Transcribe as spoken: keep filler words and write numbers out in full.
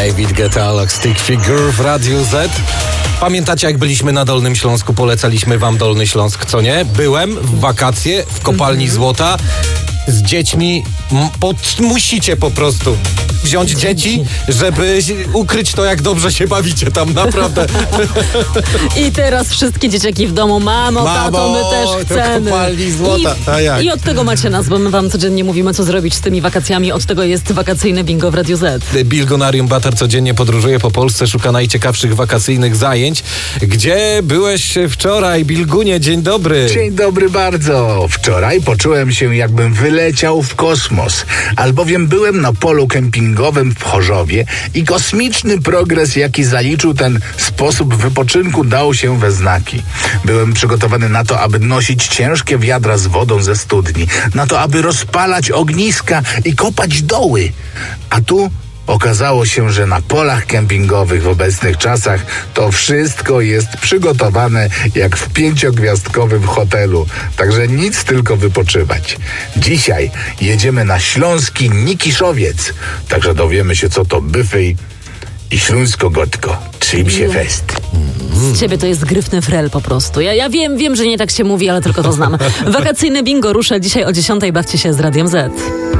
David Guetta, Stick Figure w Radiu Z. Pamiętacie, jak byliśmy na Dolnym Śląsku, polecaliśmy wam Dolny Śląsk, co nie? Byłem w wakacje w kopalni mm-hmm. Złota z dziećmi. Po, musicie po prostu wziąć dzieci, żeby ukryć to, jak dobrze się bawicie tam, naprawdę. I teraz wszystkie dzieciaki w domu, mamo, mamo tato, my też chcemy. Kopalni Złota. I, A jak? I od tego macie nas, bo my wam codziennie mówimy, co zrobić z tymi wakacjami. Od tego jest wakacyjne bingo w Radiu Z. Bilgonarium Batar codziennie podróżuje po Polsce, szuka najciekawszych wakacyjnych zajęć. Gdzie byłeś wczoraj, Bilgunie? Dzień dobry. Dzień dobry bardzo. Wczoraj poczułem się, jakbym wyleciał w kosmos, albowiem byłem na polu kempingowym w Chorzowie i kosmiczny progres, jaki zaliczył ten sposób wypoczynku, dał się we znaki. Byłem przygotowany na to, aby nosić ciężkie wiadra z wodą ze studni, na to, aby rozpalać ogniska i kopać doły. A tu okazało się, że na polach kempingowych w obecnych czasach to wszystko jest przygotowane jak w pięciogwiazdkowym hotelu. Także nic, tylko wypoczywać. Dzisiaj jedziemy na śląski Nikiszowiec. Także dowiemy się, co to byfej i śląsko-gotko. Czym się fest. Z ciebie to jest gryfny frel po prostu. Ja, ja wiem, wiem, że nie tak się mówi, ale tylko to znam. Wakacyjne bingo rusza dzisiaj o dziesiątej. Bawcie się z Radiem Z.